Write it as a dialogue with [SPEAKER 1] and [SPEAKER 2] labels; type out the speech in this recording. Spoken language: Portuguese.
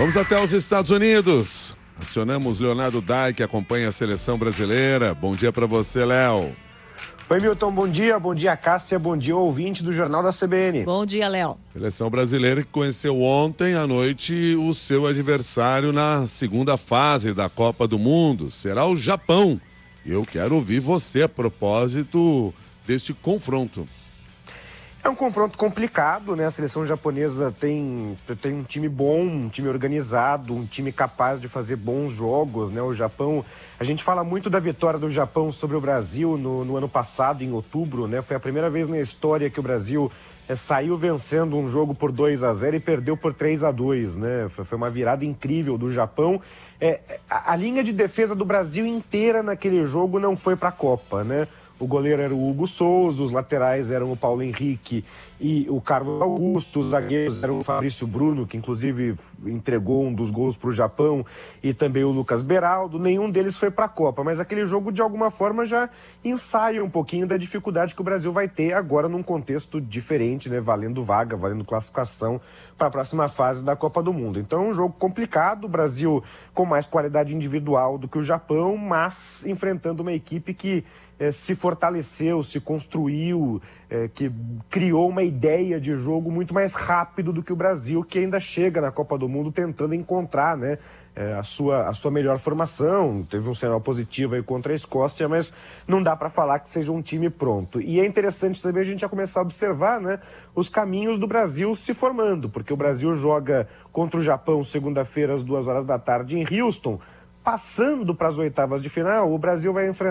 [SPEAKER 1] Vamos até os Estados Unidos. Acionamos Leonardo Dai, que acompanha a seleção brasileira. Bom dia para você, Léo.
[SPEAKER 2] Oi, Milton, bom dia, Cássia, bom dia, ouvinte do Jornal da CBN.
[SPEAKER 3] Bom dia, Léo.
[SPEAKER 1] Seleção brasileira que conheceu ontem à noite o seu adversário na segunda fase da Copa do Mundo. Será o Japão. Eu quero ouvir você a propósito deste confronto.
[SPEAKER 2] É um confronto complicado, né? A seleção japonesa tem um time bom, um time organizado, um time capaz de fazer bons jogos, né? O Japão, a gente fala muito da vitória do Japão sobre o Brasil no ano passado, em outubro, né? Foi a primeira vez na história que o Brasil saiu vencendo um jogo por 2-0 e perdeu por 3-2, né? Foi uma virada incrível do Japão. A linha de defesa do Brasil inteira naquele jogo não foi para a Copa, né? O goleiro era o Hugo Souza, os laterais eram o Paulo Henrique e o Carlos Augusto, os zagueiros eram o Fabrício Bruno, que inclusive entregou um dos gols para o Japão, e também o Lucas Beraldo. Nenhum deles foi para a Copa, mas aquele jogo de alguma forma já ensaia um pouquinho da dificuldade que o Brasil vai ter agora num contexto diferente, né? Valendo vaga, valendo classificação para a próxima fase da Copa do Mundo. Então é um jogo complicado, o Brasil com mais qualidade individual do que o Japão, mas enfrentando uma equipe que se fortaleceu, se construiu, que criou uma ideia de jogo muito mais rápido do que o Brasil, que ainda chega na Copa do Mundo tentando encontrar, né, a sua melhor formação. Teve um sinal positivo aí contra a Escócia, mas não dá para falar que seja um time pronto. E é interessante também a gente já começar a observar, né, os caminhos do Brasil se formando, porque o Brasil joga contra o Japão segunda-feira às 2 horas da tarde em Houston. Passando para as oitavas de final, o Brasil vai enfrentar